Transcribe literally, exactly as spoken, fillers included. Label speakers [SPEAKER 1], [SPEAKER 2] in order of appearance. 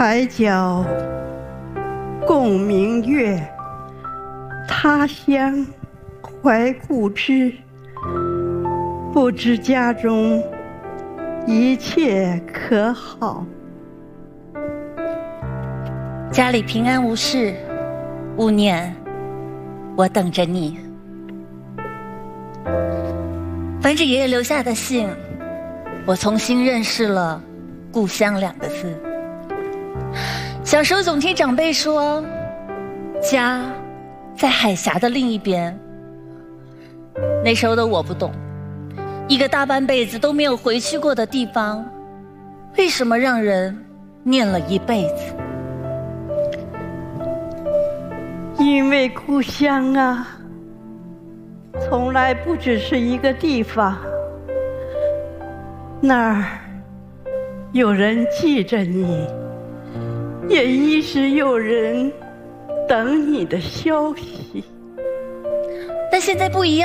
[SPEAKER 1] 海角共明月，他乡怀故知。不知家中一切可好？
[SPEAKER 2] 家里平安无事，勿念，我等着你。翻着爷爷留下的信，我重新认识了故乡两个字。小时候总听长辈说，家在海峡的另一边。那时候的我不懂，一个大半辈子都没有回去过的地方，为什么让人念了一辈子？
[SPEAKER 1] 因为故乡啊，从来不只是一个地方，那儿有人记着你，也一直有人等你的消息。
[SPEAKER 2] 但现在不一样。